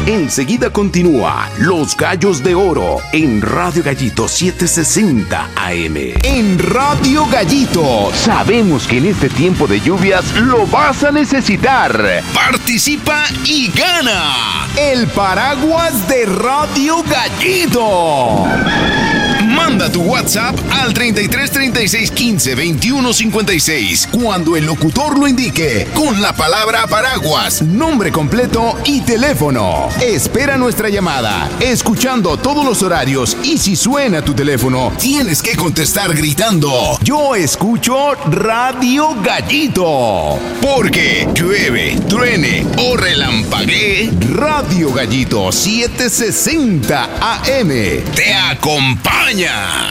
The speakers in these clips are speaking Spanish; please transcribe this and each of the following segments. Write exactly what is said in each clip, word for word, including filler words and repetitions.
Enseguida continúa Los Gallos de Oro en Radio Gallito setecientos sesenta A M. En Radio Gallito sabemos que en este tiempo de lluvias lo vas a necesitar. Participa y gana el paraguas de Radio Gallito. Manda tu WhatsApp al treinta y tres, treinta y seis, quince, veintiuno, cincuenta y seis cuando el locutor lo indique con la palabra paraguas, nombre completo y teléfono. Espera nuestra llamada, escuchando todos los horarios, y si suena tu teléfono, tienes que contestar gritando: yo escucho Radio Gallito. Porque llueve, truene o relampaguee, Radio Gallito setecientos sesenta A M te acompaña.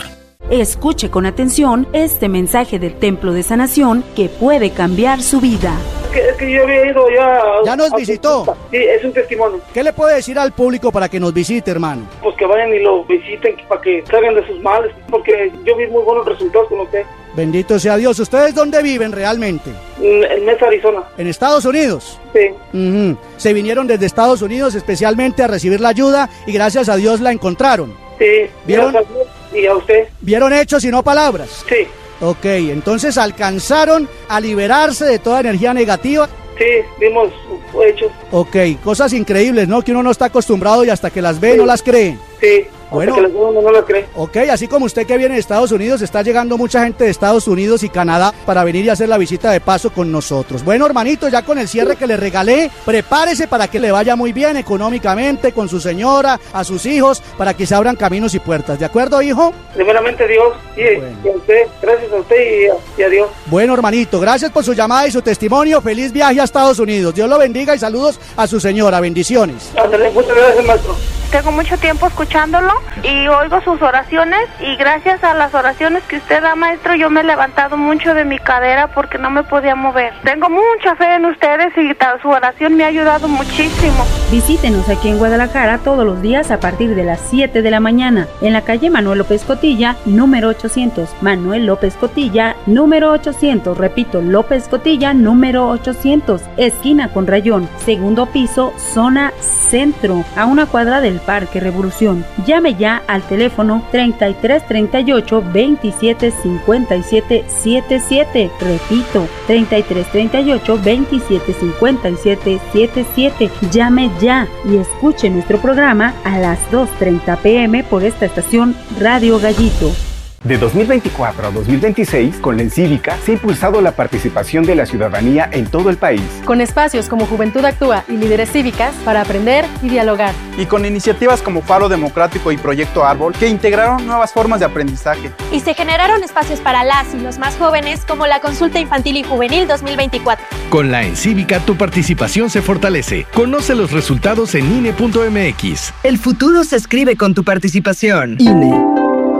Escuche con atención este mensaje del Templo de Sanación que puede cambiar su vida. Es que, es que yo había ido ya... ¿Ya nos visitó? Sí, es un testimonio. ¿Qué le puede decir al público para que nos visite, hermano? Pues que vayan y lo visiten para que salgan de sus males, porque yo vi muy buenos resultados con usted. Bendito sea Dios. ¿Ustedes dónde viven realmente? En Mesa, Arizona. ¿En Estados Unidos? Sí. Uh-huh. Se vinieron desde Estados Unidos especialmente a recibir la ayuda y gracias a Dios la encontraron. Sí. ¿Vieron? Y a usted. ¿Vieron hechos y no palabras? Sí. Ok, entonces alcanzaron a liberarse de toda energía negativa. Sí, vimos hechos. Ok, cosas increíbles, ¿no? Que uno no está acostumbrado y hasta que las ve sí. No las cree. Sí. Bueno, que uno no lo cree. Ok, así como usted que viene de Estados Unidos, está llegando mucha gente de Estados Unidos y Canadá para venir y hacer la visita de paso con nosotros. Bueno, hermanito, ya con el cierre que le regalé, prepárese para que le vaya muy bien económicamente, con su señora, a sus hijos, para que se abran caminos y puertas. ¿De acuerdo, hijo? Primeramente Dios, y, bueno. y a usted, gracias a usted y a, y a Dios. Bueno, hermanito, gracias por su llamada y su testimonio. Feliz viaje a Estados Unidos. Dios lo bendiga y saludos a su señora. Bendiciones. Ándale, muchas gracias, maestro. Tengo mucho tiempo escuchándolo y oigo sus oraciones, y gracias a las oraciones que usted da, maestro, yo me he levantado mucho de mi cadera porque no me podía mover. Tengo mucha fe en ustedes y su oración me ha ayudado muchísimo. Visítenos aquí en Guadalajara todos los días a partir de las siete de la mañana en la calle Manuel López Cotilla, número ochocientos. Manuel López Cotilla, número ochocientos. Repito, López Cotilla, número ochocientos. Esquina con Rayón, segundo piso, zona centro, a una cuadra del Parque Revolución. Llame ya al teléfono treinta y tres, treinta y ocho, veintisiete, cincuenta y siete, setenta y siete. Repito, treinta y tres, treinta y ocho, veintisiete, cincuenta y siete, setenta y siete. Llame ya y escuche nuestro programa a las dos treinta pm por esta estación Radio Gallito. De dos mil veinticuatro a dos mil veintiséis, con la Encívica se ha impulsado la participación de la ciudadanía en todo el país. Con espacios como Juventud Actúa y Líderes Cívicas para aprender y dialogar. Y con iniciativas como Faro Democrático y Proyecto Árbol, que integraron nuevas formas de aprendizaje. Y se generaron espacios para las y los más jóvenes, como la Consulta Infantil y Juvenil dos mil veinticuatro. Con la Encívica tu participación se fortalece. Conoce los resultados en I N E punto M X. El futuro se escribe con tu participación. I N E.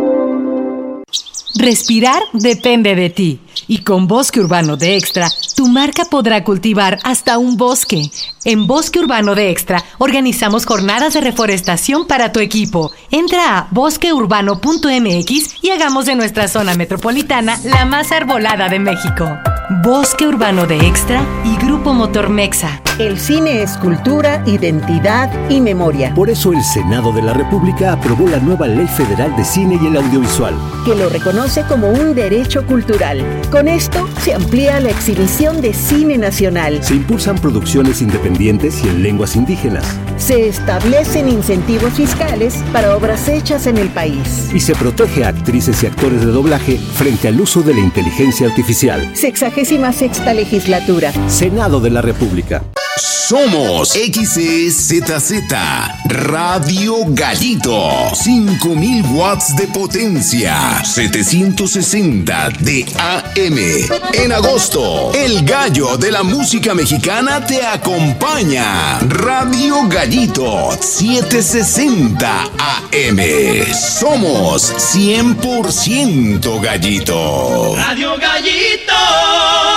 Respirar depende de ti. Y con Bosque Urbano de Extra, tu marca podrá cultivar hasta un bosque. En Bosque Urbano de Extra, organizamos jornadas de reforestación para tu equipo. Entra a bosque urbano punto M X y hagamos de nuestra zona metropolitana la más arbolada de México. Bosque Urbano de Extra y Grupo Motor Mexa. El cine es cultura, identidad y memoria. Por eso el Senado de la República aprobó la nueva Ley Federal de Cine y el Audiovisual, que lo reconoce como un derecho cultural. Con esto se amplía la exhibición de cine nacional. Se impulsan producciones independientes y en lenguas indígenas. Se establecen incentivos fiscales para obras hechas en el país. Y se protege a actrices y actores de doblaje frente al uso de la inteligencia artificial. Sexagésima sexta legislatura. Senado de la República. Somos X E Z Z Radio Gallito, cinco mil watts de potencia, setecientos sesenta de A M. En agosto, el gallo de la música mexicana te acompaña. Radio Gallito setecientos sesenta A M. Somos cien por ciento gallito. Radio Gallito.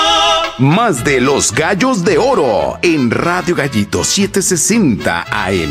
Más de los gallos de oro en Radio Gallito setecientos sesenta A M.